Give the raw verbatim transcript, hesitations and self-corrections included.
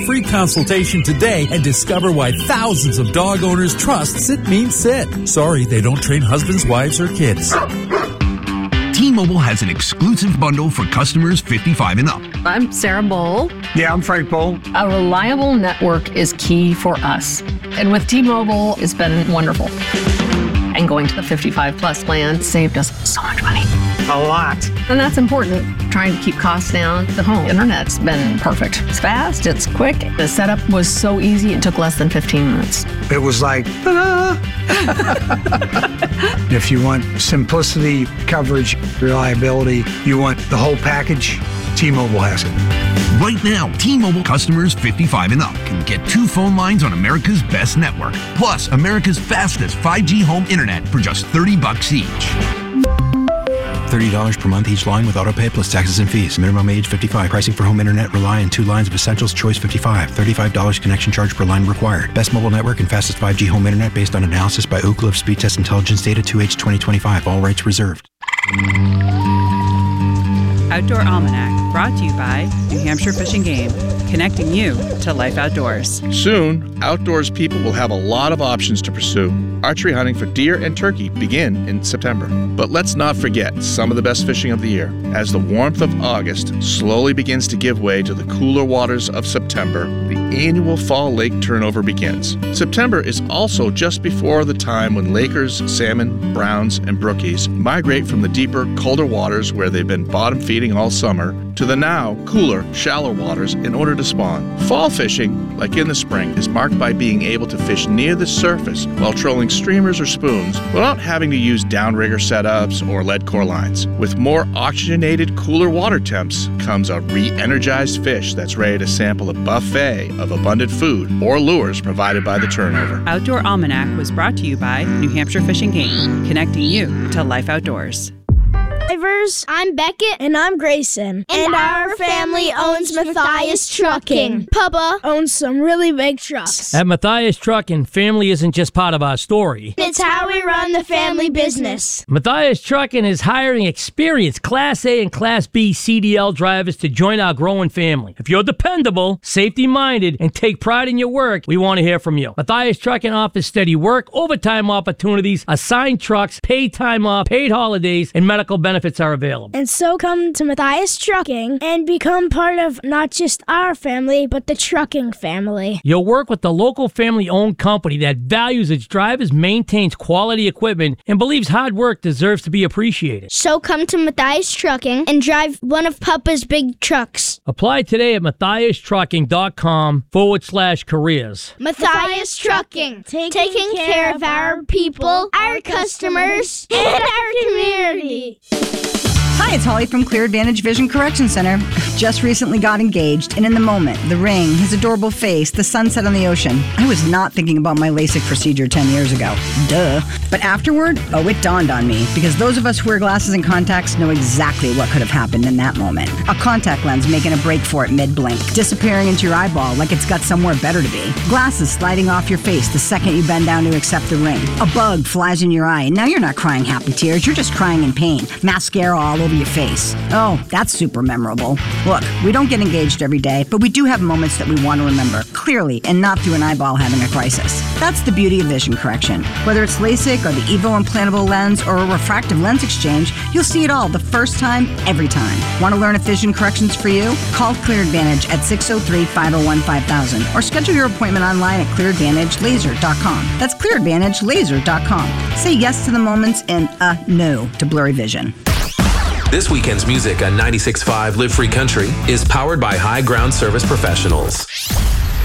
Free consultation today and discover why thousands of dog owners trust Sit Means Sit. Sorry, they don't train husbands, wives, or kids. T-Mobile has an exclusive bundle for customers fifty-five and up. I'm Sarah Bowl. Yeah, I'm Frank Bowl. A reliable network is key for us. And with T-Mobile, it's been wonderful. And going to the fifty-five plus plan saved us so much money. A lot. And that's important. Trying to keep costs down. The home internet's been perfect. It's fast, it's quick. The setup was so easy, it took less than fifteen minutes. It was like, ta-da! If you want simplicity, coverage, reliability, you want the whole package, T-Mobile has it. Right now, T-Mobile customers fifty-five and up can get two phone lines on America's best network, plus America's fastest five G home internet for just thirty bucks each. thirty dollars per month each line with autopay plus taxes and fees. Minimum age fifty-five. Pricing for home internet rely on two lines of Essentials Choice fifty-five. thirty-five dollars connection charge per line required. Best mobile network and fastest five G home internet based on analysis by Ookla of Speed Test Intelligence data two H twenty twenty-five. All rights reserved. Outdoor Almanac, brought to you by New Hampshire Fish and Game, connecting you to life outdoors. Soon, outdoors people will have a lot of options to pursue. Archery hunting for deer and turkey begin in September. But let's not forget some of the best fishing of the year. As the warmth of August slowly begins to give way to the cooler waters of September, the annual fall lake turnover begins. September is also just before the time when lakers, salmon, browns, and brookies migrate from the deeper, colder waters where they've been bottom feeding all summer to the now cooler, shallow waters in order to spawn. Fall fishing, like in the spring, is marked by being able to fish near the surface while trolling streamers or spoons without having to use downrigger setups or lead core lines. With more oxygenated, cooler water temps comes a re-energized fish that's ready to sample a buffet of abundant food or lures provided by the turnover. Outdoor Almanac was brought to you by New Hampshire Fish and Game, connecting you to life outdoors. I'm Beckett. And I'm Grayson. And, and our family owns Matthias Trucking. Papa owns some really big trucks. At Matthias Trucking, family isn't just part of our story. It's how we run the family business. Matthias Trucking is hiring experienced Class A and Class B C D L drivers to join our growing family. If you're dependable, safety-minded, and take pride in your work, we want to hear from you. Matthias Trucking offers steady work, overtime opportunities, assigned trucks, paid time off, paid holidays, and medical benefits are available. And so come to Matthias Trucking and become part of not just our family, but the trucking family. You'll work with the local family-owned company that values its drivers, maintains quality equipment, and believes hard work deserves to be appreciated. So come to Matthias Trucking and drive one of Papa's big trucks. Apply today at matthiastrucking.com forward slash careers. Matthias Trucking, taking, taking care of our people, our customers, and our community. Hi, it's Holly from Clear Advantage Vision Correction Center. Just recently got engaged, and in the moment, the ring, his adorable face, the sunset on the ocean. I was not thinking about my LASIK procedure ten years ago. Duh. But afterward, oh, it dawned on me, because those of us who wear glasses and contacts know exactly what could have happened in that moment. A contact lens making a break for it mid-blink, disappearing into your eyeball like it's got somewhere better to be. Glasses sliding off your face the second you bend down to accept the ring. A bug flies in your eye, and now you're not crying happy tears, you're just crying in pain. Mascara all over your face. Oh, that's super memorable. Look, we don't get engaged every day, but we do have moments that we want to remember clearly and not through an eyeball having a crisis. That's the beauty of vision correction. Whether it's LASIK or the EVO implantable lens or a refractive lens exchange, you'll see it all the first time, every time. Want to learn if vision correction's for you? Call Clear Advantage at six oh three, five oh one, five thousand or schedule your appointment online at clear advantage laser dot com. That's clear advantage laser dot com. Say yes to the moments and uh, no to blurry vision. This weekend's music on ninety-six point five Live Free Country is powered by High Ground Service Professionals.